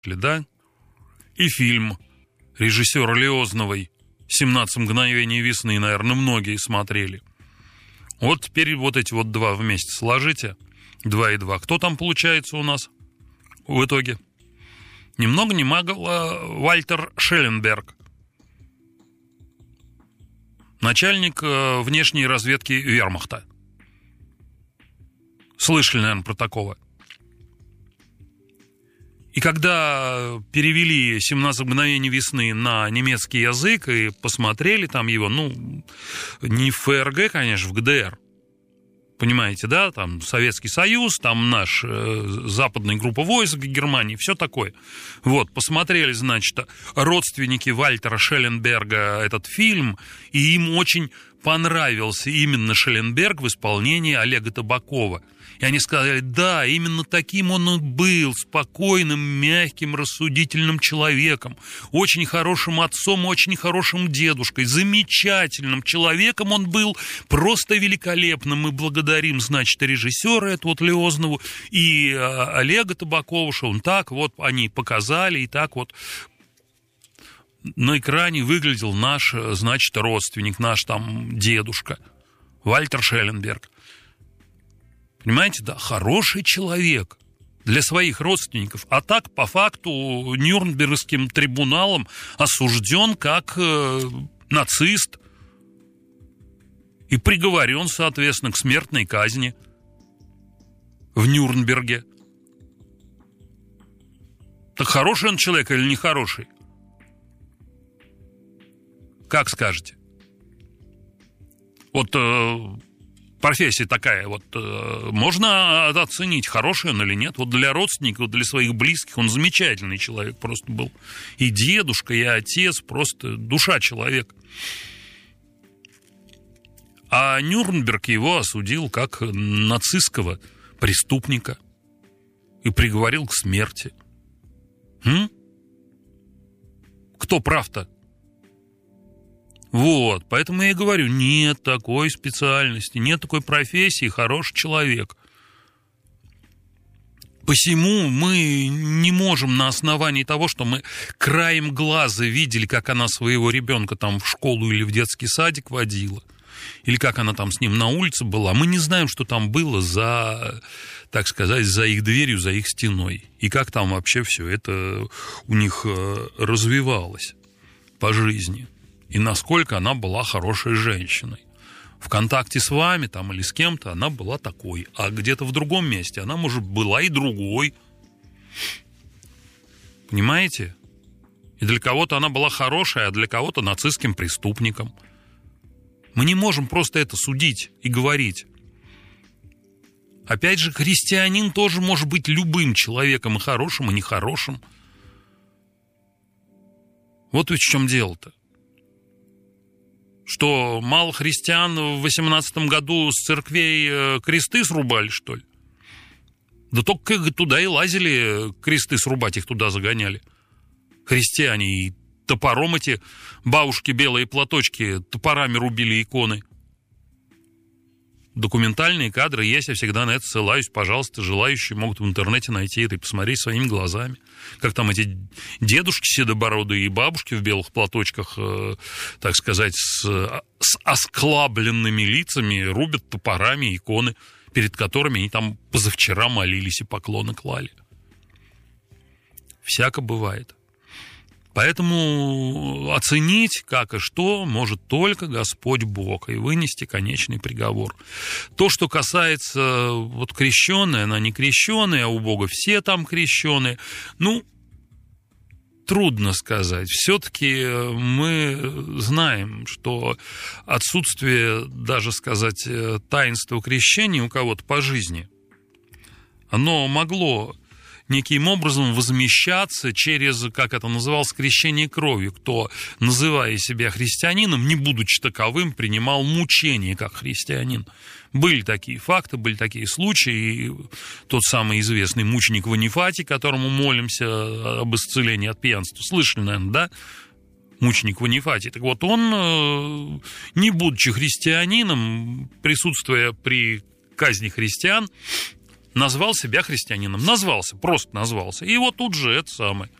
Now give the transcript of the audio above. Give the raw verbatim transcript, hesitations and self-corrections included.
да? И фильм режиссера Лиозновой «семнадцать мгновений весны», наверное, многие смотрели. Вот теперь вот эти вот два вместе сложите. Два и два. Кто там получается у нас в итоге? Ни много ни мало Вальтер Шелленберг. Начальник внешней разведки вермахта. Слышали, наверное, про такого. И когда перевели «семнадцать мгновений весны» на немецкий язык и посмотрели там его, ну, не в ФРГ, конечно, в ГДР, понимаете, да, там Советский Союз, там наш э, западная группа войск Германии, все такое. Вот, посмотрели, значит, родственники Вальтера Шелленберга этот фильм, и им очень понравился именно Шелленберг в исполнении Олега Табакова. И они сказали, да, именно таким он и был, спокойным, мягким, рассудительным человеком, очень хорошим отцом, очень хорошим дедушкой, замечательным человеком он был, просто великолепным. Мы благодарим, значит, режиссера этого вот Лиознову и Олега Табакова, что он так вот, они показали, и так вот на экране выглядел наш, значит, родственник, наш там дедушка, Вальтер Шелленберг. Понимаете, да, хороший человек для своих родственников. А так, по факту, Нюрнбергским трибуналом осужден как э, нацист и приговорен, соответственно, к смертной казни в Нюрнберге. Так хороший он человек или нехороший? Как скажете? Вот... Э, профессия такая, вот э, можно оценить, хороший он или нет. Вот для родственников, для своих близких он замечательный человек просто был. И дедушка, и отец, просто душа человека. А Нюрнберг его осудил как нацистского преступника и приговорил к смерти. М? Кто прав-то? Вот, поэтому я и говорю, нет такой специальности, нет такой профессии, хороший человек. Посему мы не можем на основании того, что мы краем глаза видели, как она своего ребенка там в школу или в детский садик водила, или как она там с ним на улице была, мы не знаем, что там было за, так сказать, за их дверью, за их стеной, и как там вообще все это у них развивалось по жизни. И насколько она была хорошей женщиной. В контакте с вами там или с кем-то она была такой, а где-то в другом месте она, может, была и другой. Понимаете? И для кого-то она была хорошей, а для кого-то нацистским преступником. Мы не можем просто это судить и говорить. Опять же, христианин тоже может быть любым человеком, и хорошим, и нехорошим. Вот ведь в чем дело-то. Что, мало христиан в восемнадцатом году с церквей кресты срубали, что ли? Да только туда и лазили, кресты срубать, их туда загоняли. Христиане, и топором эти бабушки белые платочки топорами рубили иконы. Документальные кадры есть, я всегда на это ссылаюсь. Пожалуйста, желающие могут в интернете найти это и посмотреть своими глазами. Как там эти дедушки седобородые и бабушки в белых платочках, э, так сказать, с, с осклабленными лицами рубят топорами иконы, перед которыми они там позавчера молились и поклоны клали. Всяко бывает. Поэтому оценить, как и что, может только Господь Бог и вынести конечный приговор. То, что касается вот крещеная, она не крещеная, а у Бога все там крещеные, ну, трудно сказать. Все-таки мы знаем, что отсутствие, даже сказать, таинства крещения у кого-то по жизни, оно могло неким образом возмещаться через, как это называлось, крещение кровью. Кто, называя себя христианином, не будучи таковым, принимал мучение как христианин. Были такие факты, были такие случаи. И тот самый известный мученик Ванифатий, которому молимся об исцелении от пьянства. Слышали, наверное, да? Мученик Ванифатий. Так вот, он, не будучи христианином, присутствуя при казни христиан, назвал себя христианином. Назвался, просто назвался. И вот тут же это самое.